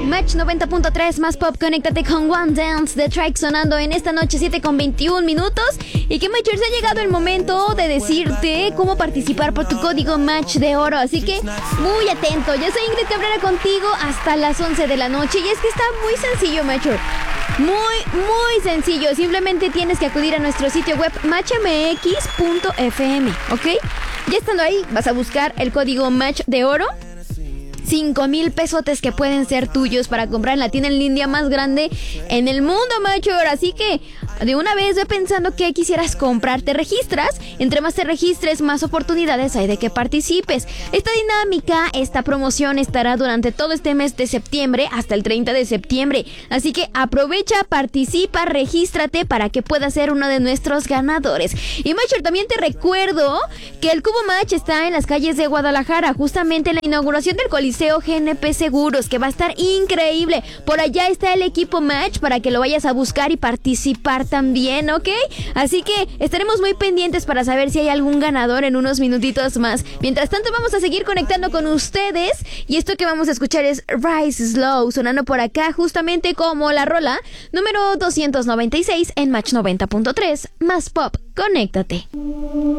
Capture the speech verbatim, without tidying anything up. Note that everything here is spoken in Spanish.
Match noventa punto tres más pop, conéctate con One Dance, The Track sonando en esta noche siete con veintiún minutos. Y que Matchers, ha llegado el momento de decirte cómo participar por tu código Match de oro. Así que muy atento, yo soy Ingrid Cabrera contigo hasta las once de la noche. Y es que está muy sencillo, Matcher. Muy, muy sencillo. Simplemente tienes que acudir a nuestro sitio web match m x punto f m, ¿ok? Ya estando ahí, vas a buscar el código Match de oro. Cinco mil pesotes que pueden ser tuyos para comprar en la tienda en línea más grande en el mundo, Matcher. Así que de una vez ve pensando qué quisieras comprar. Te registras. Entre más te registres, más oportunidades hay de que participes. Esta dinámica, esta promoción estará durante todo este mes de septiembre hasta el treinta de septiembre. Así que aprovecha, participa, regístrate para que puedas ser uno de nuestros ganadores. Y Matcher, también te recuerdo que el Cubo Match está en las calles de Guadalajara, justamente en la inauguración del Coliseo G N P Seguros, que va a estar increíble. Por allá está el equipo Match para que lo vayas a buscar y participar también, ¿ok? Así que estaremos muy pendientes para saber si hay algún ganador en unos minutitos más. Mientras tanto, vamos a seguir conectando con ustedes. Y esto que vamos a escuchar es Rise Slow, sonando por acá justamente como la rola número doscientos noventa y seis en Match noventa punto tres más pop. Conéctate.